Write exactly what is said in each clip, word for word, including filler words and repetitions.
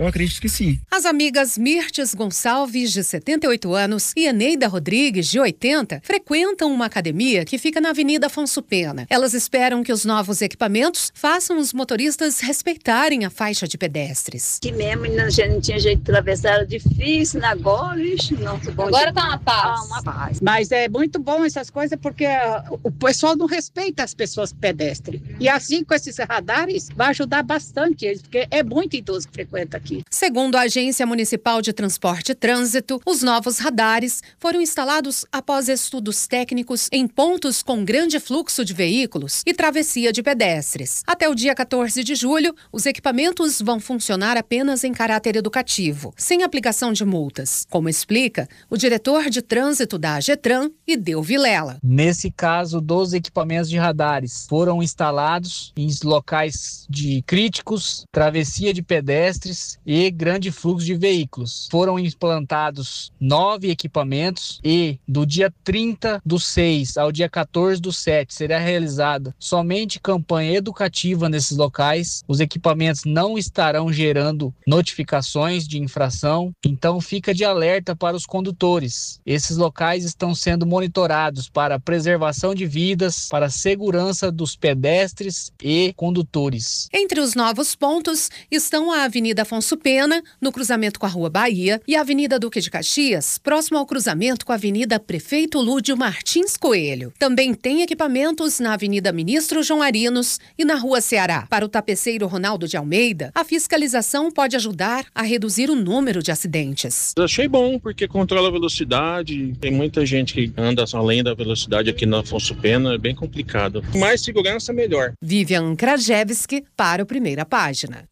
Eu acredito que sim. As amigas Mirtes Gonçalves, de setenta e oito anos, e Eneida Rodrigues, de oitenta, frequentam uma academia que fica na Avenida Afonso Pena. Elas esperam que os novos equipamentos façam os motoristas respeitarem a faixa de pedestres. Aqui mesmo, a gente não tinha jeito de atravessar, era difícil, né? Agora, ixi, nossa, bom Agora dia. tá uma paz. Ah, uma paz. Mas é muito bom essas coisas porque uh, o pessoal não respeita as pessoas pedestres. E assim, com esses radares, vai ajudar bastante eles, porque é muito idoso que frequenta aqui. Segundo a Agência Municipal de Transporte e Trânsito, os novos radares foram instalados após estudos técnicos em pontos com grande fluxo de veículos e travessia de pedestres. Até o dia quatorze de julho, os equipamentos vão funcionar apenas em caráter educativo, sem aplicação de multas, como explica o diretor de trânsito da AGETRAN, Ideu Vilela. Nesse caso, dos equipamentos de radares foram instalados em locais de críticos, travessia de pedestres e grande fluxo de veículos. Foram implantados nove equipamentos e do dia trinta do seis ao dia quatorze do sete será realizada somente campanha educativa nesses locais. Os equipamentos não estarão gerando notificações de infração, então fica de alerta para os condutores. Esses locais estão sendo monitorados para preservação de vidas, para a segurança dos pedestres e condutores. Entre os novos pontos estão a Avenida Afonso Pena, no cruzamento com a Rua Bahia, e a Avenida Duque de Caxias, próximo ao cruzamento com a Avenida Prefeito Lúdio Martins Coelho. Também tem equipamentos na Avenida Ministro João Arinos e na Rua Ceará. Para o tapeceiro Ronaldo de Almeida, a fiscalização pode ajudar a reduzir o número de acidentes. Eu achei bom, porque controla a velocidade. Tem muita gente que anda além da velocidade aqui na Afonso Pena, é bem complicado. Mais segurança, melhor. Vivian Krajewski para o Primeira Página.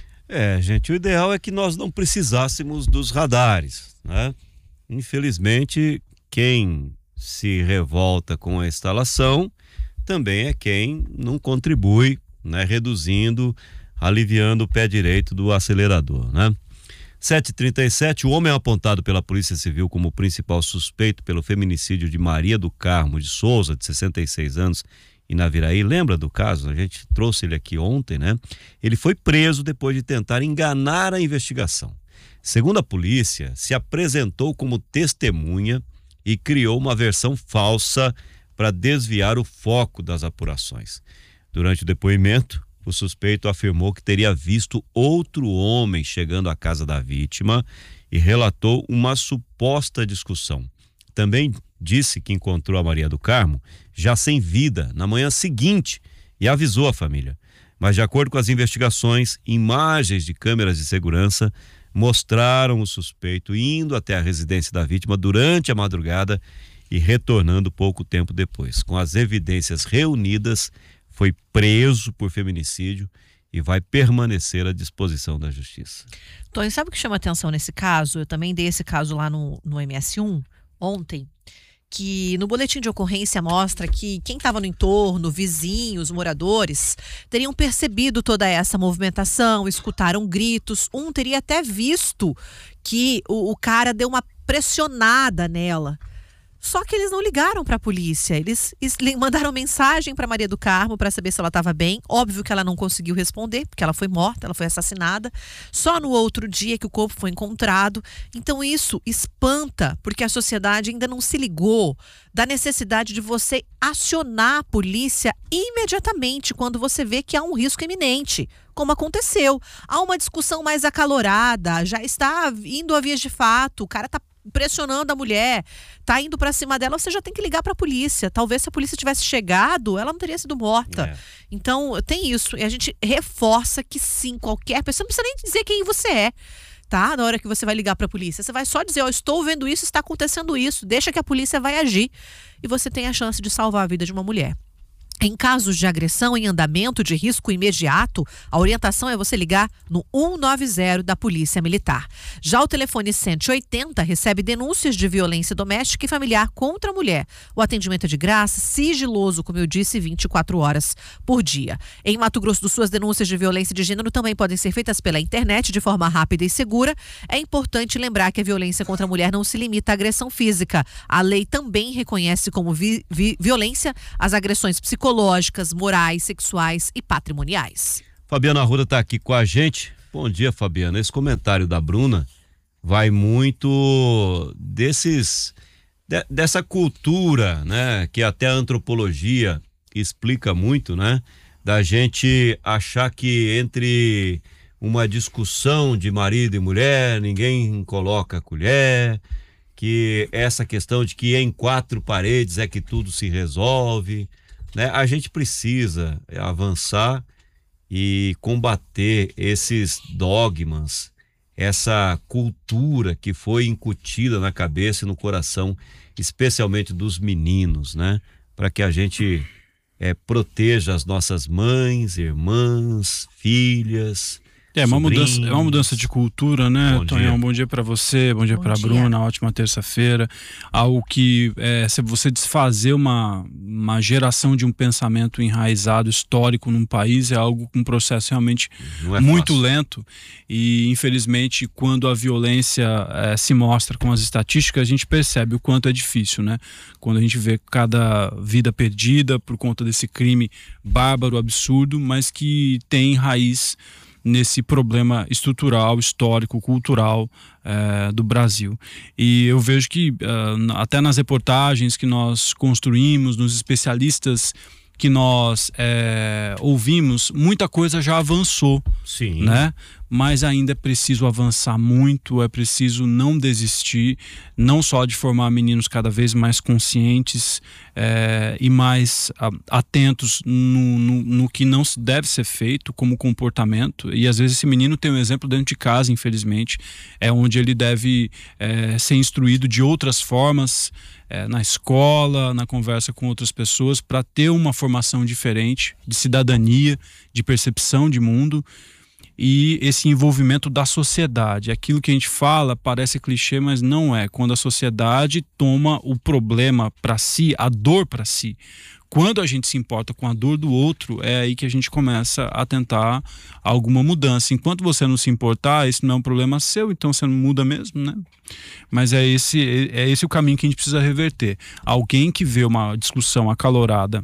É, gente, o ideal é que nós não precisássemos dos radares, né? Infelizmente, quem se revolta com a instalação também é quem não contribui, né? Reduzindo, aliviando o pé direito do acelerador, né? sete e trinta e sete, o homem apontado pela Polícia Civil como principal suspeito pelo feminicídio de Maria do Carmo de Souza, de sessenta e seis anos, em Naviraí, lembra do caso? A gente trouxe ele aqui ontem, né? Ele foi preso depois de tentar enganar a investigação. Segundo a polícia, se apresentou como testemunha e criou uma versão falsa para desviar o foco das apurações. Durante o depoimento, o suspeito afirmou que teria visto outro homem chegando à casa da vítima e relatou uma suposta discussão. Também disse que encontrou a Maria do Carmo já sem vida na manhã seguinte e avisou a família. Mas, de acordo com as investigações, imagens de câmeras de segurança mostraram o suspeito indo até a residência da vítima durante a madrugada e retornando pouco tempo depois. Com as evidências reunidas, foi preso por feminicídio e vai permanecer à disposição da justiça. Tony, sabe o que chama atenção nesse caso? Eu também dei esse caso lá no, no M S um ontem, que no boletim de ocorrência mostra que quem estava no entorno, vizinhos, moradores, teriam percebido toda essa movimentação, escutaram gritos, um teria até visto que o, o cara deu uma pressionada nela. Só que eles não ligaram para a polícia, eles mandaram mensagem para Maria do Carmo para saber se ela estava bem. Óbvio que ela não conseguiu responder, porque ela foi morta, ela foi assassinada. Só no outro dia que o corpo foi encontrado. Então isso espanta, porque a sociedade ainda não se ligou da necessidade de você acionar a polícia imediatamente quando você vê que há um risco iminente, como aconteceu. Há uma discussão mais acalorada, já está indo a vias de fato, o cara está pressionando a mulher, tá indo pra cima dela, você já tem que ligar pra polícia. Talvez se a polícia tivesse chegado, ela não teria sido morta. É. Então, tem isso. E a gente reforça que sim, qualquer pessoa, não precisa nem dizer quem você é, tá? Na hora que você vai ligar pra polícia. Você vai só dizer, ó, oh, estou vendo isso, está acontecendo isso. Deixa que a polícia vai agir. E você tem a chance de salvar a vida de uma mulher. Em casos de agressão em andamento de risco imediato, a orientação é você ligar no um nove zero da Polícia Militar. Já o telefone cento e oitenta recebe denúncias de violência doméstica e familiar contra a mulher. O atendimento é de graça, sigiloso, como eu disse, vinte e quatro horas por dia. Em Mato Grosso do Sul, as denúncias de violência de gênero também podem ser feitas pela internet de forma rápida e segura. É importante lembrar que a violência contra a mulher não se limita à agressão física. A lei também reconhece como vi- vi- violência as agressões psicológicas, morais, sexuais e patrimoniais. Fabiana Arruda está aqui com a gente. Bom dia, Fabiana. Esse comentário da Bruna vai muito desses de, dessa cultura, né, que até a antropologia explica muito, né, da gente achar que entre uma discussão de marido e mulher, ninguém coloca a colher, que essa questão de que em quatro paredes é que tudo se resolve, né? A gente precisa avançar e combater esses dogmas, essa cultura que foi incutida na cabeça e no coração, especialmente dos meninos, né? Para que a gente é, proteja as nossas mães, irmãs, filhas. É uma, mudança, é uma mudança de cultura, né, Bom Tonhão? dia. Bom dia para você, bom dia Bom para dia. Bruna, ótima terça-feira. Algo que, é, se você desfazer uma, uma geração de um pensamento enraizado, histórico num país, é algo com um processo realmente Não é muito fácil. lento. E, infelizmente, quando a violência é, se mostra com as estatísticas, a gente percebe o quanto é difícil, né? Quando a gente vê cada vida perdida por conta desse crime bárbaro, absurdo, mas que tem raiz nesse problema estrutural, histórico, cultural eh, do Brasil. E eu vejo que uh, até nas reportagens que nós construímos, nos especialistas que nós eh, ouvimos, muita coisa já avançou, Sim. né? Mas ainda é preciso avançar muito, é preciso não desistir, não só de formar meninos cada vez mais conscientes é, e mais a, atentos no, no, no que não deve ser feito como comportamento. E às vezes esse menino tem um exemplo dentro de casa, infelizmente, é onde ele deve é, ser instruído de outras formas, é, na escola, na conversa com outras pessoas, para ter uma formação diferente de cidadania, de percepção de mundo. E esse envolvimento da sociedade, aquilo que a gente fala parece clichê, mas não é. Quando a sociedade toma o problema para si, a dor para si. Quando a gente se importa com a dor do outro, é aí que a gente começa a tentar alguma mudança. Enquanto você não se importar, esse não é um problema seu, então você não muda mesmo, né? Mas é esse, é esse o caminho que a gente precisa reverter. Alguém que vê uma discussão acalorada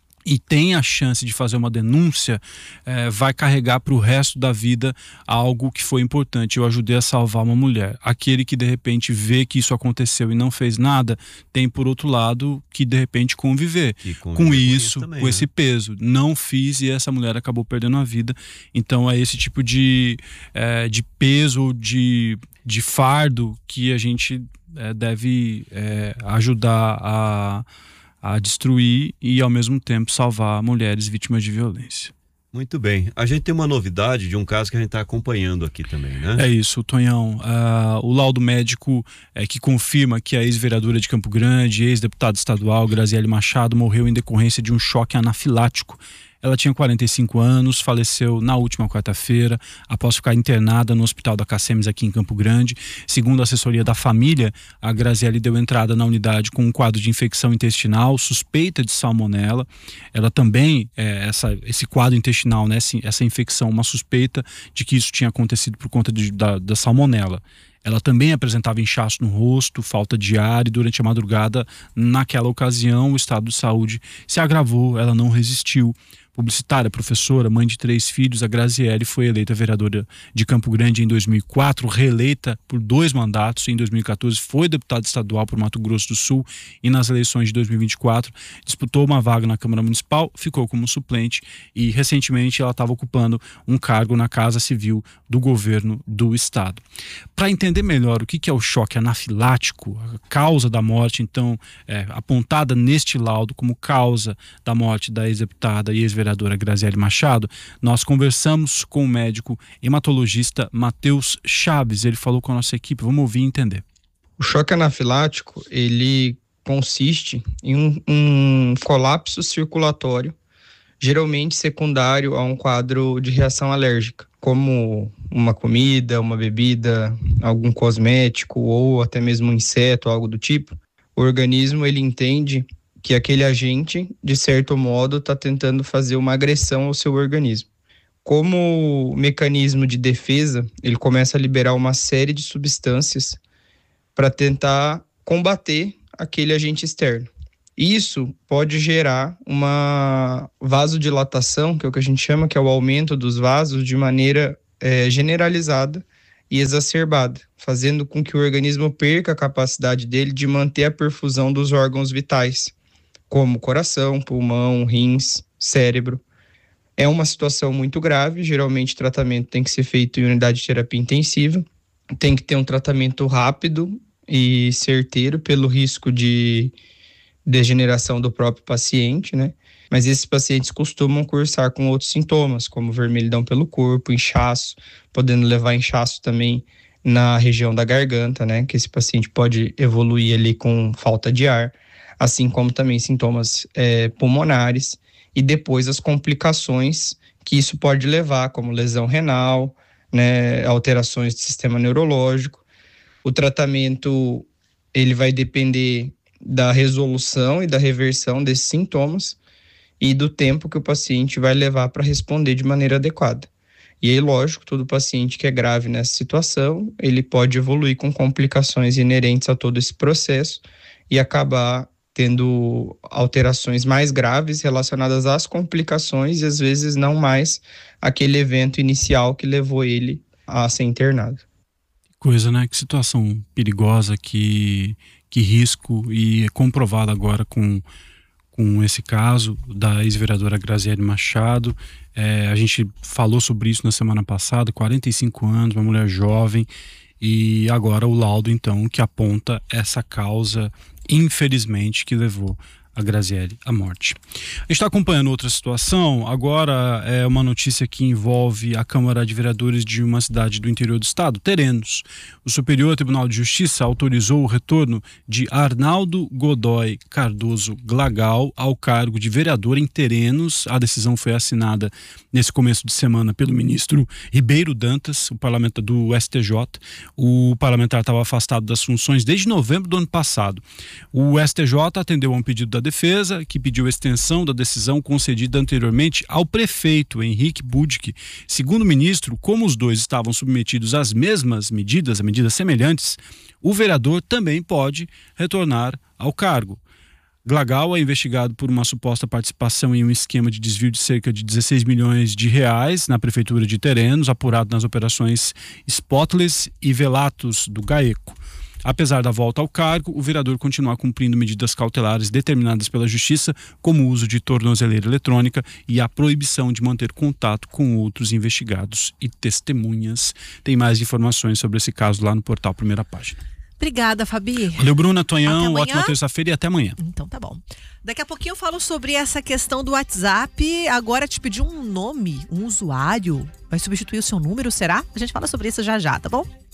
e tem a chance de fazer uma denúncia, é, vai carregar para o resto da vida algo que foi importante. Eu ajudei a salvar uma mulher. Aquele que de repente vê que isso aconteceu e não fez nada, tem por outro lado que de repente conviver, conviver com com isso, isso também, com né? esse peso. Não fiz e essa mulher acabou perdendo a vida. Então é esse tipo de, é, de peso, de, de fardo que a gente é, deve é, ajudar a a destruir e ao mesmo tempo salvar mulheres vítimas de violência. Muito bem. A gente tem uma novidade de um caso que a gente está acompanhando aqui também, né? É isso, Tonhão. Uh, o laudo médico é, que confirma que a ex-vereadora de Campo Grande, ex-deputada estadual Graziele Machado, morreu em decorrência de um choque anafilático. Ela tinha quarenta e cinco anos, faleceu na última quarta-feira, após ficar internada no Hospital da Cacemes aqui em Campo Grande. Segundo a assessoria da família, a Graziele deu entrada na unidade com um quadro de infecção intestinal, suspeita de salmonela. Ela também, é, essa, esse quadro intestinal, né, essa infecção, uma suspeita de que isso tinha acontecido por conta de, da, da salmonela. Ela também apresentava inchaço no rosto, falta de ar e durante a madrugada, naquela ocasião, o estado de saúde se agravou, ela não resistiu. Publicitária, professora, mãe de três filhos, a Graziele foi eleita vereadora de Campo Grande em dois mil e quatro, reeleita por dois mandatos. Em dois mil e quatorze foi deputada estadual por Mato Grosso do Sul e nas eleições de dois mil e vinte e quatro disputou uma vaga na Câmara Municipal, ficou como suplente e recentemente ela estava ocupando um cargo na Casa Civil do governo do estado. Para entender melhor o que é o choque anafilático, a causa da morte, então, é, apontada neste laudo como causa da morte da ex-deputada e ex-vereadora vereadora Graziele Machado, nós conversamos com o médico hematologista Matheus Chaves. Ele falou com a nossa equipe, vamos ouvir e entender. O choque anafilático, ele consiste em um, um colapso circulatório, geralmente secundário a um quadro de reação alérgica, como uma comida, uma bebida, algum cosmético ou até mesmo um inseto, algo do tipo. O organismo, ele entende que aquele agente, de certo modo, está tentando fazer uma agressão ao seu organismo. Como mecanismo de defesa, ele começa a liberar uma série de substâncias para tentar combater aquele agente externo. Isso pode gerar uma vasodilatação, que é o que a gente chama, que é o aumento dos vasos de maneira é, generalizada e exacerbada, fazendo com que o organismo perca a capacidade dele de manter a perfusão dos órgãos vitais, como coração, pulmão, rins, cérebro. É uma situação muito grave, geralmente o tratamento tem que ser feito em unidade de terapia intensiva, tem que ter um tratamento rápido e certeiro pelo risco de degeneração do próprio paciente, né? Mas esses pacientes costumam cursar com outros sintomas, como vermelhidão pelo corpo, inchaço, podendo levar inchaço também na região da garganta, né? Que esse paciente pode evoluir ali com falta de ar, assim como também sintomas é, pulmonares e depois as complicações que isso pode levar, como lesão renal, né? Alterações do sistema neurológico. O tratamento, ele vai depender da resolução e da reversão desses sintomas e do tempo que o paciente vai levar para responder de maneira adequada. E aí, lógico, todo paciente que é grave nessa situação, ele pode evoluir com complicações inerentes a todo esse processo e acabar tendo alterações mais graves relacionadas às complicações e às vezes não mais aquele evento inicial que levou ele a ser internado. Coisa, né? Que situação perigosa, que, que risco, e é comprovado agora com... com esse caso da ex-vereadora Graziele Machado. É, a gente falou sobre isso na semana passada, quarenta e cinco anos, uma mulher jovem, e agora o laudo, então, que aponta essa causa, infelizmente, que levou a Graziele à morte. A gente está acompanhando outra situação, agora é uma notícia que envolve a Câmara de Vereadores de uma cidade do interior do estado, Terenos. O Superior Tribunal de Justiça autorizou o retorno de Arnaldo Godoy Cardoso Glagal ao cargo de vereador em Terenos. A decisão foi assinada nesse começo de semana pelo ministro Ribeiro Dantas, o parlamentar do S T J. O parlamentar estava afastado das funções desde novembro do ano passado. O S T J atendeu a um pedido da defesa, que pediu extensão da decisão concedida anteriormente ao prefeito Henrique Budke. Segundo o ministro, como os dois estavam submetidos às mesmas medidas, a medidas semelhantes, o vereador também pode retornar ao cargo. Glagal é investigado por uma suposta participação em um esquema de desvio de cerca de dezesseis milhões de reais na prefeitura de Terenos, apurado nas operações Spotless e Velatos do GAECO. Apesar da volta ao cargo, o vereador continua cumprindo medidas cautelares determinadas pela Justiça, como o uso de tornozeleira eletrônica e a proibição de manter contato com outros investigados e testemunhas. Tem mais informações sobre esse caso lá no portal Primeira Página. Obrigada, Fabi. Valeu, Bruna, Tonhão, ótima terça-feira e até amanhã. Então tá bom. Daqui a pouquinho eu falo sobre essa questão do WhatsApp. Agora te pedi um nome, um usuário. Vai substituir o seu número, será? A gente fala sobre isso já já, tá bom?